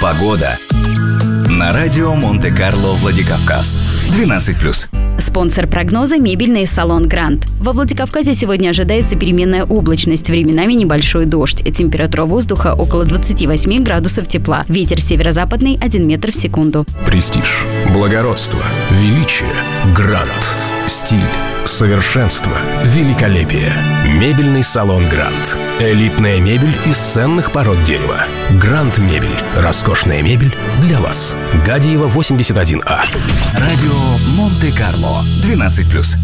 Погода. На радио Монте-Карло, Владикавказ. 12+. Спонсор прогноза — мебельный салон «Гранд». Во Владикавказе сегодня ожидается переменная облачность, временами небольшой дождь. Температура воздуха около 28 градусов тепла. Ветер северо-западный 1 метр в секунду. Престиж, благородство, величие, «Гранд». Стиль, совершенство, великолепие. Мебельный салон «Гранд». Элитная мебель из ценных пород дерева. «Гранд Мебель». Роскошная мебель для вас. Гадиева, 81А. Радио Монте-Карло. 12+.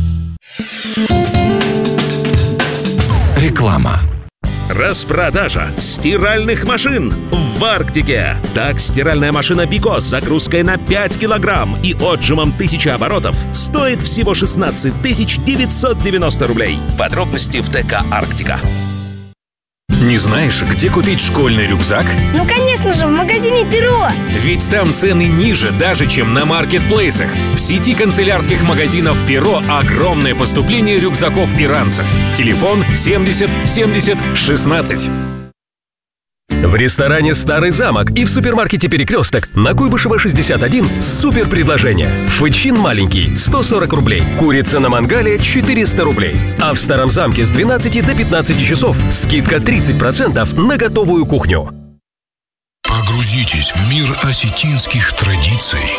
Реклама. Распродажа стиральных машин в Арктике. Так, стиральная машина Бико с загрузкой на 5 килограмм и отжимом 1000 оборотов стоит всего 16 990 рублей. Подробности в ТК «Арктика». Не знаешь, где купить школьный рюкзак? Ну, конечно же, в магазине «Перо». Ведь там цены ниже даже, чем на маркетплейсах. В сети канцелярских магазинов «Перо» огромное поступление рюкзаков иранцев. Телефон 70 70 16. В ресторане «Старый замок» и в супермаркете «Перекресток» на Куйбышева 61 супер предложение. Фычин маленький – 140 рублей. Курица на мангале – 400 рублей. А в Старом замке с 12 до 15 часов скидка 30% на готовую кухню. Погрузитесь в мир осетинских традиций,